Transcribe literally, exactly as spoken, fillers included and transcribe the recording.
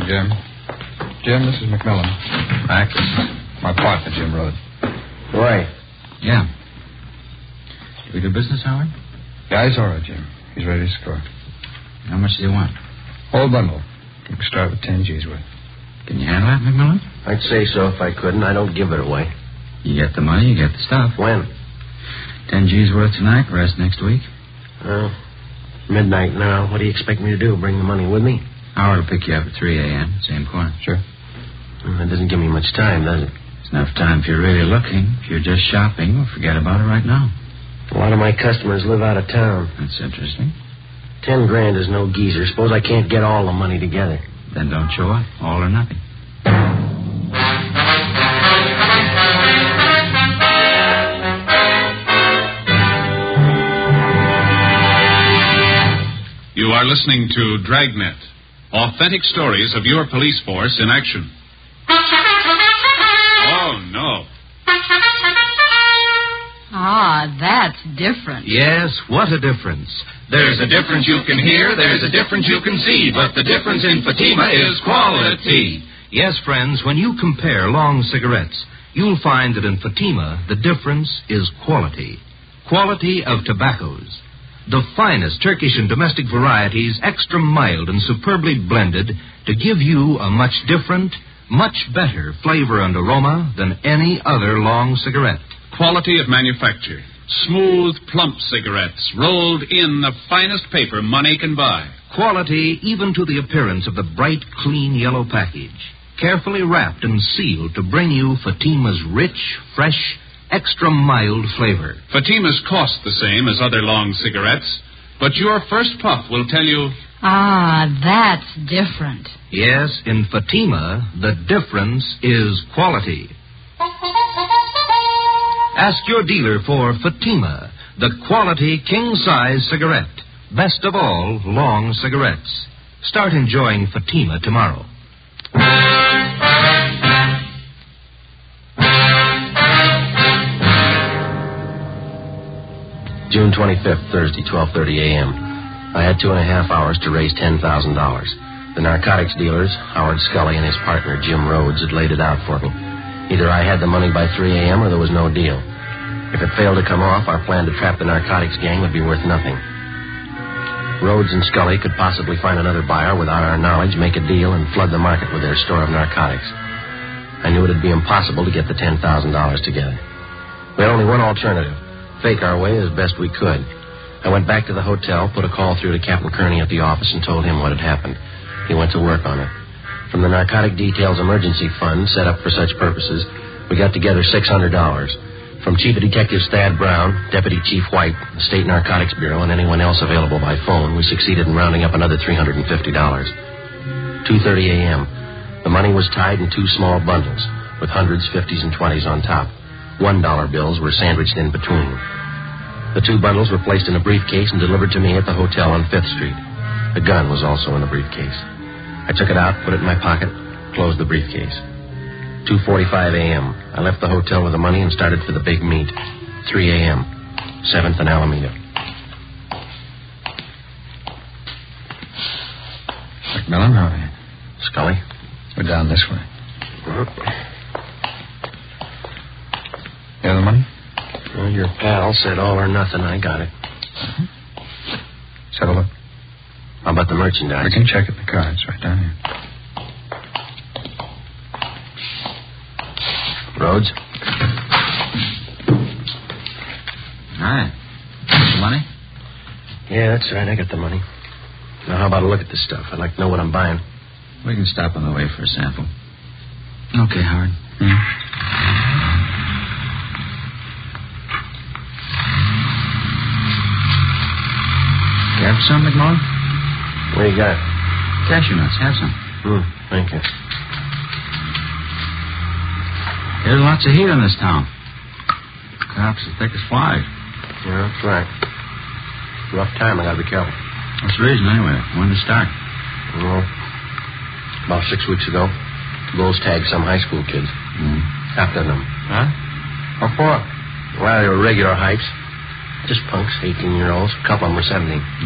Jim. Jim, this is McMillan. Max, my partner, Jim Rhodes. Right. Yeah. Did we do business, Howard? Yeah, he's all right, Jim. He's ready to score. How much do you want? Whole bundle. We can start with ten G's worth. Can you handle that, McMillan? I'd say so if I couldn't. I don't give it away. You get the money, you get the stuff. When? Ten G's worth tonight, rest next week. Well, midnight now. What do you expect me to do? Bring the money with me? Howard will pick you up at three a.m., same corner. Sure. Well, that doesn't give me much time, does it? It's enough time if you're really looking. If you're just shopping, well, forget about it right now. A lot of my customers live out of town. That's interesting. Ten grand is no geezer. Suppose I can't get all the money together. Then don't show up. All or nothing. You are listening to Dragnet, authentic stories of your police force in action. Oh, no. Ah, that's different. Yes, what a difference. There's a difference you can hear, there's a difference you can see, but the difference in Fatima is quality. Yes, friends, when you compare long cigarettes, you'll find that in Fatima, the difference is quality. Quality of tobaccos. The finest Turkish and domestic varieties, extra mild and superbly blended to give you a much different, much better flavor and aroma than any other long cigarette. Quality of manufacture. Smooth, plump cigarettes rolled in the finest paper money can buy. Quality even to the appearance of the bright, clean yellow package. Carefully wrapped and sealed to bring you Fatima's rich, fresh, extra mild flavor. Fatima's cost the same as other long cigarettes, but your first puff will tell you... Ah, that's different. Yes, in Fatima, the difference is quality. Ask your dealer for Fatima, the quality king-size cigarette. Best of all, long cigarettes. Start enjoying Fatima tomorrow. June twenty-fifth, Thursday, twelve thirty a.m. I had two and a half hours to raise ten thousand dollars. The narcotics dealers, Howard Scully and his partner, Jim Rhodes, had laid it out for me. Either I had the money by three a.m. or there was no deal. If it failed to come off, our plan to trap the narcotics gang would be worth nothing. Rhodes and Scully could possibly find another buyer without our knowledge, make a deal, and flood the market with their store of narcotics. I knew it would be impossible to get the ten thousand dollars together. We had only one alternative. Fake our way as best we could. I went back to the hotel, put a call through to Captain Kearney at the office, and told him what had happened. He went to work on it. From the Narcotic Details Emergency Fund, set up for such purposes, we got together six hundred dollars. From Chief of Detectives Thad Brown, Deputy Chief White, the State Narcotics Bureau, and anyone else available by phone, we succeeded in rounding up another three hundred fifty dollars. two thirty a.m. The money was tied in two small bundles, with hundreds, fifties, and twenties on top. One dollar bills were sandwiched in between. The two bundles were placed in a briefcase and delivered to me at the hotel on Fifth Street. A gun was also in the briefcase. I took it out, put it in my pocket, closed the briefcase. two forty-five a.m. I left the hotel with the money and started for the big meet. three a.m. seventh and Alameda. McMillan, how are you? Scully? We're down this way. Uh-huh. You have the money? Well, your pal said all or nothing. I got it. Uh-huh. Let's have a look. How about the merchandise? We can check it. The cards right down here. Rhodes? All right. The money? Yeah, that's right. I got the money. Now, how about a look at this stuff? I'd like to know what I'm buying. We can stop on the way for a sample. Okay, Howard. Hmm. You have some, McMullen? What do you got? Cashew nuts. Have some. Hmm, thank you. There's lots of heat in this town. Cops as thick as flies. Yeah, that's right. Rough time. I gotta be careful. What's the reason, anyway? When did it start? Well, about six weeks ago, the Bulls tagged some high school kids. Mm. After them. Huh? What for? Well, they were regular hypes. Just punks, eighteen-year-olds. A couple of them were seventeen.